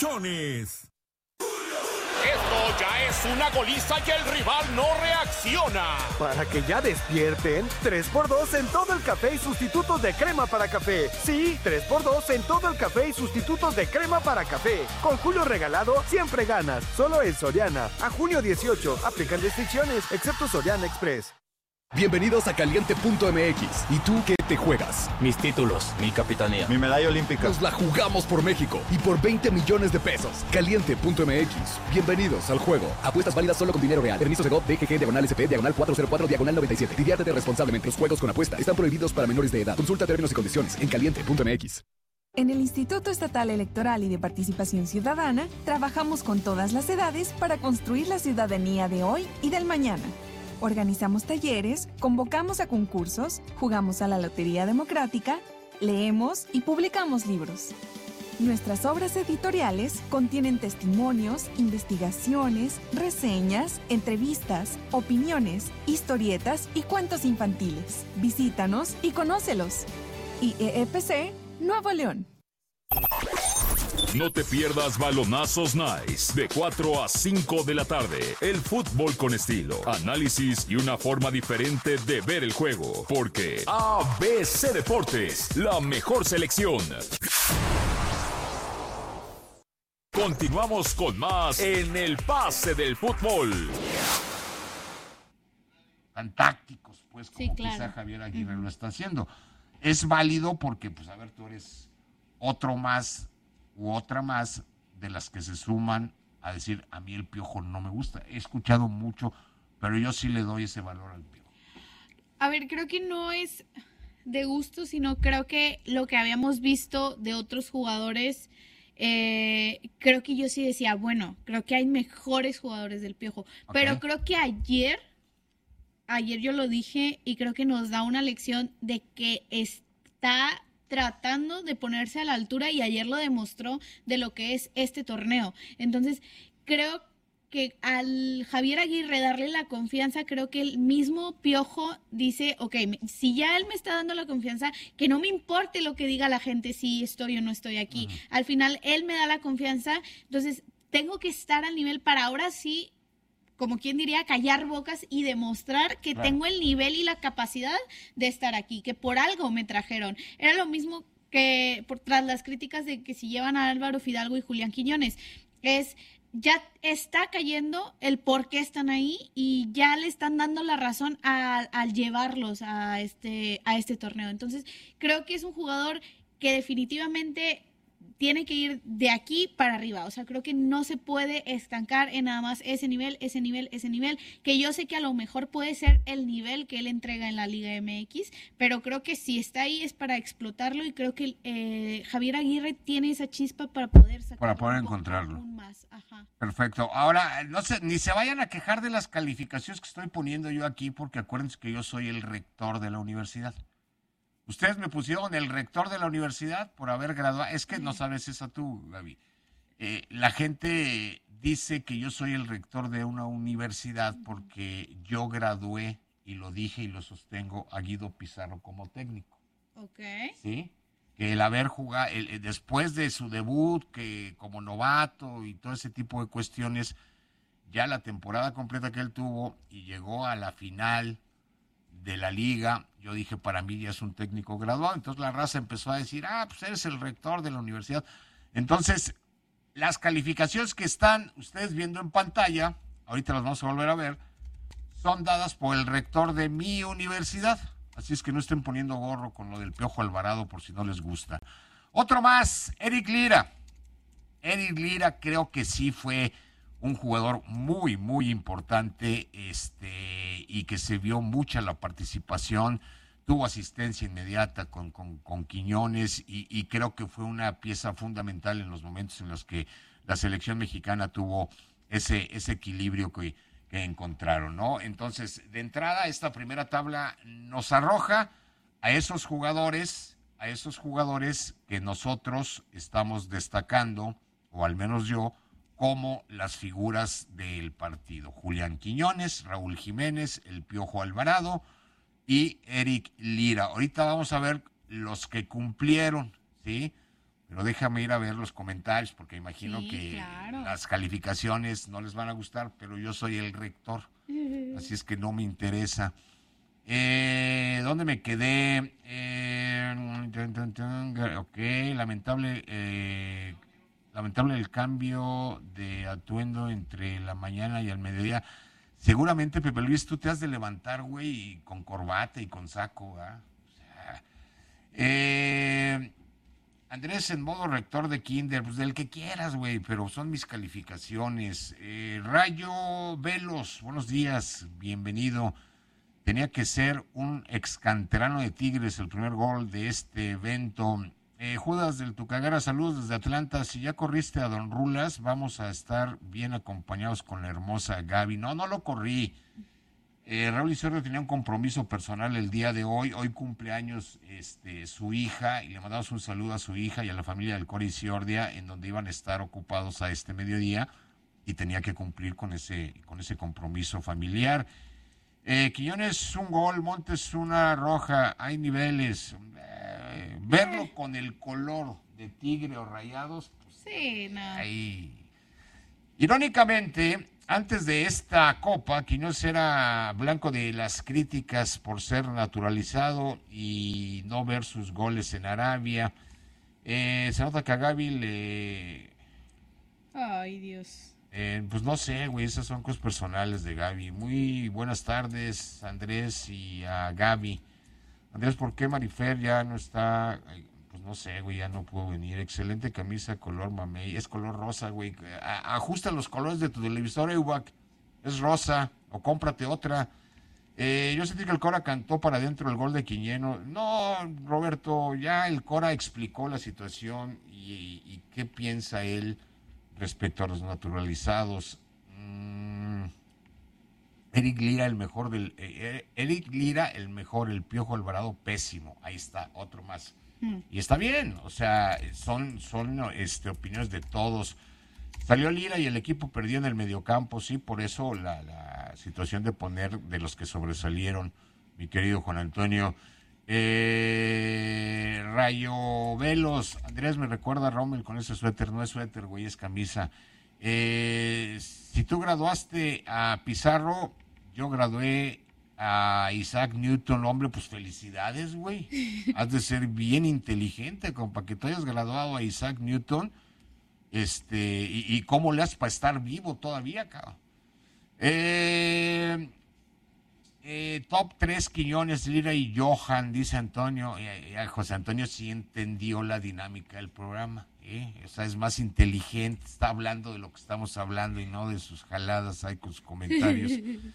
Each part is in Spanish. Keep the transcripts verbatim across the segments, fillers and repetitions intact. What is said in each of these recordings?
chichones. Esto ya es una goliza y el rival no reacciona. Para que ya despierten, tres por dos en todo el café y sustitutos de crema para café. Sí, tres por dos en todo el café y sustitutos de crema para café. Con Julio regalado, siempre ganas. Solo en Soriana. A junio dieciocho. Aplican restricciones, excepto Soriana Express. Bienvenidos a Caliente punto M X. ¿Y tú qué te juegas? Mis títulos, mi capitanía, mi medalla olímpica. Nos la jugamos por México y por veinte millones de pesos. Caliente punto M X. Bienvenidos al juego. Apuestas válidas solo con dinero real. Permisos de G O V, D G G, diagonal S P, diagonal cuatrocientos cuatro, diagonal noventa y siete. Diviértete responsablemente. Los juegos con apuesta están prohibidos para menores de edad. Consulta términos y condiciones en Caliente punto M X. En el Instituto Estatal Electoral y de Participación Ciudadana, trabajamos con todas las edades para construir la ciudadanía de hoy y del mañana. Organizamos talleres, convocamos a concursos, jugamos a la Lotería Democrática, leemos y publicamos libros. Nuestras obras editoriales contienen testimonios, investigaciones, reseñas, entrevistas, opiniones, historietas y cuentos infantiles. Visítanos y conócelos. I E E P C, Nuevo León. No te pierdas Balonazos Nice, de cuatro a cinco de la tarde. El fútbol con estilo, análisis y una forma diferente de ver el juego. Porque A B C Deportes, la mejor selección. Continuamos con más en el pase del fútbol. Tan tácticos, pues, como Sí, claro. quizá Javier Aguirre lo está haciendo. Es válido porque, pues, a ver, tú eres otro más u otra más de las que se suman a decir, a mí el Piojo no me gusta. He escuchado mucho, pero yo sí le doy ese valor al Piojo. A ver, creo que no es de gusto, sino creo que lo que habíamos visto de otros jugadores, eh, creo que yo sí decía, bueno, creo que hay mejores jugadores del Piojo. Ok. Pero creo que ayer, ayer yo lo dije y creo que nos da una lección de que está tratando de ponerse a la altura y ayer lo demostró de lo que es este torneo. Entonces, creo que al Javier Aguirre darle la confianza, creo que el mismo Piojo dice, ok, si ya él me está dando la confianza, que no me importe lo que diga la gente si estoy o no estoy aquí. Uh-huh. Al final, él me da la confianza, entonces tengo que estar al nivel para ahora sí, como quien diría, callar bocas y demostrar que claro. tengo el nivel y la capacidad de estar aquí, que por algo me trajeron. Era lo mismo que por, tras las críticas de que si llevan a Álvaro Fidalgo y Julián Quiñones, es ya está cayendo el por qué están ahí y ya le están dando la razón a, al llevarlos a este, a este torneo. Entonces, creo que es un jugador que definitivamente tiene que ir de aquí para arriba. O sea, creo que no se puede estancar en nada más ese nivel, ese nivel, ese nivel, que yo sé que a lo mejor puede ser el nivel que él entrega en la Liga M X, pero creo que si está ahí es para explotarlo y creo que eh, Javier Aguirre tiene esa chispa para poder sacarlo. Para poder encontrarlo. Aún más. Ajá. Perfecto. Ahora, no sé, ni se vayan a quejar de las calificaciones que estoy poniendo yo aquí, porque acuérdense que yo soy el rector de la universidad. Ustedes me pusieron el rector de la universidad por haber graduado. Es que no sabes esa tú, Gaby. Eh, la gente dice que yo soy el rector de una universidad porque yo gradué, y lo dije y lo sostengo, a Guido Pizarro como técnico. Ok. ¿Sí? Que el haber jugado, el, después de su debut, que como novato y todo ese tipo de cuestiones, ya la temporada completa que él tuvo y llegó a la final de la liga, yo dije, para mí ya es un técnico graduado. Entonces la raza empezó a decir, ah, pues eres el rector de la universidad. Entonces, las calificaciones que están ustedes viendo en pantalla, ahorita las vamos a volver a ver, son dadas por el rector de mi universidad. Así es que no estén poniendo gorro con lo del Piojo Alvarado por si no les gusta. Otro más, Eric Lira. Eric Lira creo que sí fue un jugador muy, muy importante, este, y que se vio mucha la participación, tuvo asistencia inmediata con, con, con Quiñones, y, y creo que fue una pieza fundamental en los momentos en los que la selección mexicana tuvo ese, ese equilibrio que, que encontraron, ¿no? Entonces, de entrada, esta primera tabla nos arroja a esos jugadores, a esos jugadores que nosotros estamos destacando, o al menos yo, como las figuras del partido. Julián Quiñones, Raúl Jiménez, el Piojo Alvarado y Eric Lira. Ahorita vamos a ver los que cumplieron, ¿sí? pero déjame ir a ver los comentarios, porque imagino Sí, que claro. las calificaciones no les van a gustar, pero yo soy el rector, así es que no me interesa. Eh, ¿Dónde me quedé? Eh, ok, lamentable, eh, lamentable el cambio de atuendo entre la mañana y el mediodía. Seguramente, Pepe Luis, tú te has de levantar, güey, con corbata y con saco, ¿verdad? O sea, eh, Andrés, en modo rector de kinder, pues del que quieras, güey, pero son mis calificaciones. Eh, Rayo Velos, buenos días, bienvenido. Tenía que ser un excanterano de Tigres el primer gol de este evento. Eh, Judas del Tucagara, saludos desde Atlanta. Si ya corriste a Don Rulas, vamos a estar bien acompañados con la hermosa Gaby. No, no lo corrí. Eh, Raúl Isordio tenía un compromiso personal el día de hoy. Hoy cumpleaños este, su hija, y le mandamos un saludo a su hija y a la familia del Cori Isordia, en donde iban a estar ocupados a este mediodía, y tenía que cumplir con ese, con ese compromiso familiar. Eh, Quiñones un gol, Montes una roja, hay niveles. Eh, verlo con el color de Tigre o Rayados, pues, Sí, no. ahí. Irónicamente, antes de esta Copa, Quiñones era blanco de las críticas por ser naturalizado y no ver sus goles en Arabia. Eh, se nota que a Gaby le... Ay, Dios. Eh, pues no sé, güey, esas son cosas personales de Gaby. Muy buenas tardes, Andrés, y a Gaby. Andrés, ¿por qué Marifer ya no está? Ay, pues no sé, güey, ya no puedo venir. Excelente camisa, color mamey. Es color rosa, güey. A- ajusta los colores de tu televisor, Eubac. Es rosa, o cómprate otra. Eh, yo sentí que el Cora cantó para adentro el gol de Quiñeno. No, Roberto, ya el Cora explicó la situación y, y qué piensa él respecto a los naturalizados. Mm, Eric Lira, el mejor del... Eh, Eric Lira, el mejor, el Piojo Alvarado, pésimo. Ahí está, otro más. Mm. Y está bien, o sea, son, son este, opiniones de todos. Salió Lira y el equipo perdió en el mediocampo, sí, por eso la, la situación de poner de los que sobresalieron, mi querido Juan Antonio. Eh, Rayo Velos, Andrés me recuerda a Rommel con ese suéter, no es suéter, güey, es camisa. Eh, si tú graduaste a Pizarro, yo gradué a Isaac Newton, hombre, pues felicidades, güey. Has de ser bien inteligente, compa, que tú hayas graduado a Isaac Newton, este, y, y cómo le haces para estar vivo todavía, cabrón. Eh... Eh, top tres, Quiñones, Lira y Johan, dice Antonio. Eh, eh, José Antonio sí entendió la dinámica del programa, ¿eh? O sea, es más inteligente, está hablando de lo que estamos hablando y no de sus jaladas ahí con sus comentarios.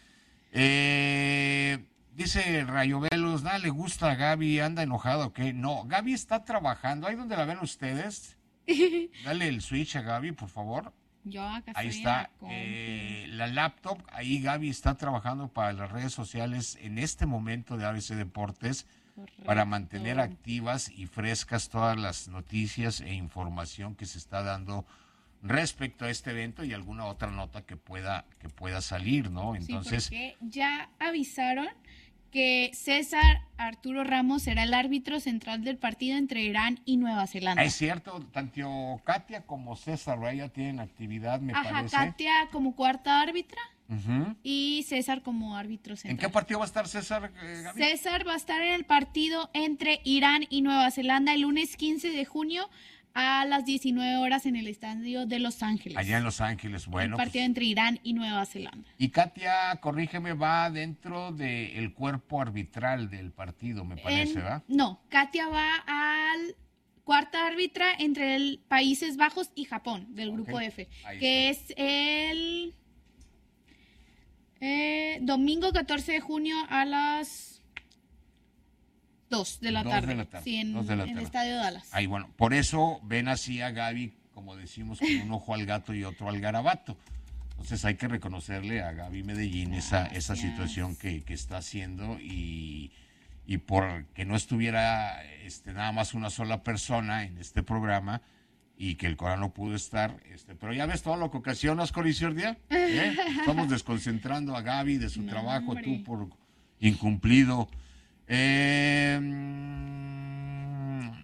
eh, dice Rayo Velos, nada le gusta a Gaby, anda enojado, ¿ok? No, Gaby está trabajando, ahí donde la ven ustedes. Dale el switch a Gaby, por favor. Yo acá Ahí estoy está, en la compu. eh, la laptop, ahí Gaby está trabajando para las redes sociales en este momento de A B C Deportes, Correcto. para mantener activas y frescas todas las noticias e información que se está dando respecto a este evento y alguna otra nota que pueda, que pueda salir, ¿no? Entonces, Sí, porque ya avisaron que César Arturo Ramos será el árbitro central del partido entre Irán y Nueva Zelanda. es cierto, tanto Katia como César ¿verdad? Ya tienen actividad, me Ajá, parece. Katia como cuarta árbitra Ujú. y César como árbitro ¿En central. qué partido va a estar César, eh, Gaby? César va a estar en el partido entre Irán y Nueva Zelanda el lunes quince de junio a las diecinueve horas en el estadio de Los Ángeles. Allá en Los Ángeles, bueno. el partido pues, entre Irán y Nueva Zelanda. y Katia, corrígeme, va dentro del cuerpo arbitral del partido, me parece, En- ¿verdad? No, Katia va al cuarta árbitra entre el Países Bajos y Japón del grupo Ok, F, ahí que es el eh, domingo catorce de junio a las dos de la Dos tarde. de la tarde, Sí, en, dos de la en el tarde. Estadio Dallas. Ahí, bueno, por eso ven así a Gaby, como decimos, con un ojo al gato y otro al garabato. Entonces hay que reconocerle a Gaby Medellín esa, esa Gracias. situación que, que está haciendo y, y por que no estuviera este, nada más una sola persona en este programa y que el Cora no pudo estar, este, pero ya ves todo lo que ocasiona Oscar Isordia, ¿eh? Estamos desconcentrando a Gaby de su No, trabajo, hombre. tú por incumplido. Eh,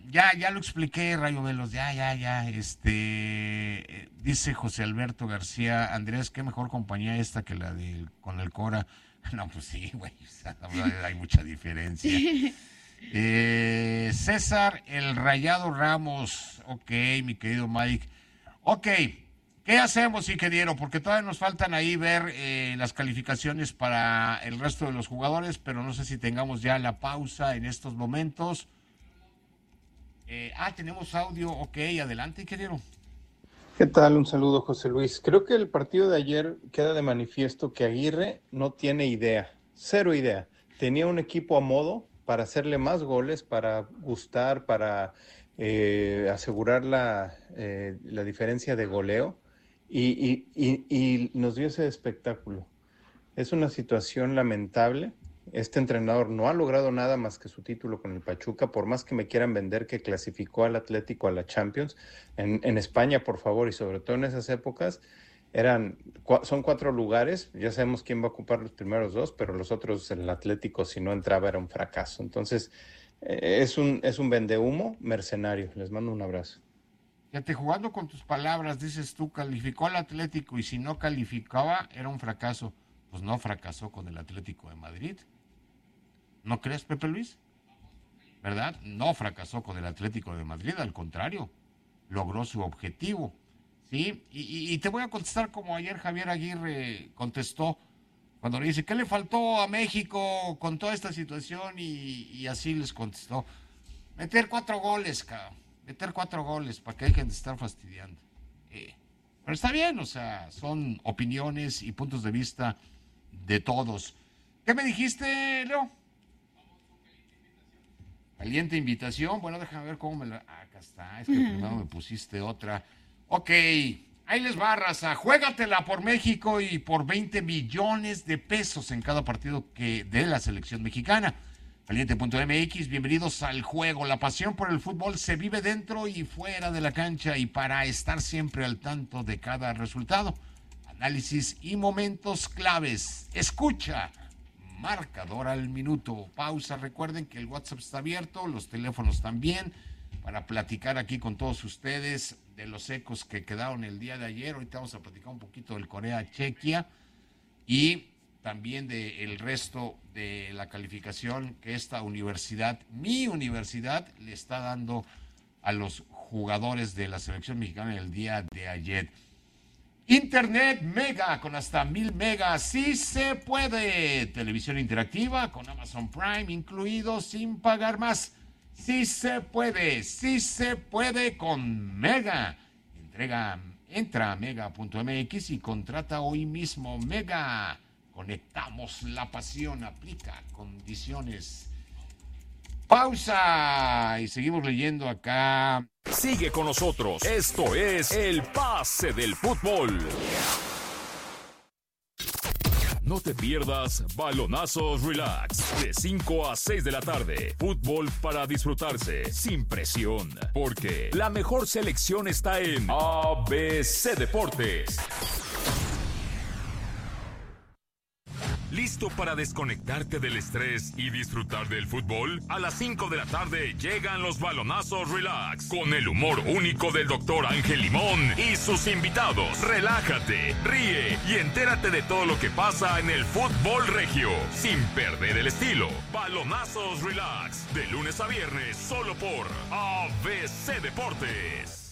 ya, ya lo expliqué, Rayo Velos, ya, ya, ya. Este, dice José Alberto García, Andrés, qué mejor compañía esta que la de con el Cora. No, pues sí, güey, o sea, hay mucha diferencia. Eh, César, el Rayado Ramos, ok, mi querido Mike. Ok, ¿qué hacemos, ingeniero? Porque todavía nos faltan ahí ver eh, las calificaciones para el resto de los jugadores, pero no sé si tengamos ya la pausa en estos momentos. Eh, ah, tenemos audio, ok, adelante, ingeniero. ¿Qué tal? Un saludo, José Luis. Creo que el partido de ayer queda de manifiesto que Aguirre no tiene idea, cero idea. Tenía un equipo a modo para hacerle más goles, para gustar, para eh, asegurar la, eh, la diferencia de goleo y, y, y, y nos dio ese espectáculo. Es una situación lamentable. Este entrenador no ha logrado nada más que su título con el Pachuca, por más que me quieran vender que clasificó al Atlético a la Champions. En, en España, por favor, y sobre todo en esas épocas, eran, son cuatro lugares, ya sabemos quién va a ocupar los primeros dos, pero los otros, el Atlético, si no entraba, era un fracaso. Entonces, eh, es un, es un vendehumo mercenario. Les mando un abrazo. Fíjate, jugando con tus palabras, dices tú, calificó al Atlético y si no calificaba, era un fracaso. Pues no fracasó con el Atlético de Madrid. ¿No crees, Pepe Luis? ¿Verdad? No fracasó con el Atlético de Madrid, al contrario, logró su objetivo, ¿sí? Y, y, y te voy a contestar como ayer Javier Aguirre contestó, cuando le dice, ¿qué le faltó a México con toda esta situación? Y, y así les contestó, meter cuatro goles, cabrón, meter cuatro goles, para que dejen de estar fastidiando. Eh, pero está bien, o sea, son opiniones y puntos de vista de todos. ¿Qué me dijiste, Leo? Caliente invitación. Bueno, déjame ver cómo me la... Ah, acá está. Es que primero me pusiste otra. Ok. Ahí les va, raza. Juégatela por México y por veinte millones de pesos en cada partido que de la selección mexicana. Caliente punto m x. Bienvenidos al juego. La pasión por el fútbol se vive dentro y fuera de la cancha y para estar siempre al tanto de cada resultado, análisis y momentos claves. Escucha. Marcador al minuto. Pausa. Recuerden que el WhatsApp está abierto, los teléfonos también, para platicar aquí con todos ustedes de los ecos que quedaron el día de ayer. Ahorita vamos a platicar un poquito del Corea-Chequia y también del resto de la calificación que esta universidad, mi universidad, le está dando a los jugadores de la selección mexicana el día de ayer. Internet mega con hasta mil megas, sí se puede. Televisión interactiva con Amazon Prime incluido sin pagar más. Sí se puede, sí se puede con Mega. Entrega, entra a mega punto m x y contrata hoy mismo. Mega, conectamos la pasión, aplica condiciones. Pausa y seguimos leyendo acá. Sigue con nosotros. Esto es El Pase del Fútbol. No te pierdas Balonazos Relax de cinco a seis de la tarde. Fútbol para disfrutarse sin presión, porque la mejor selección está en A B C Deportes. ¿Listo para desconectarte del estrés y disfrutar del fútbol? A las cinco de la tarde llegan los Balonazos Relax con el humor único del doctor Ángel Limón y sus invitados. Relájate, ríe y entérate de todo lo que pasa en el fútbol regio sin perder el estilo. Balonazos Relax de lunes a viernes solo por A B C Deportes.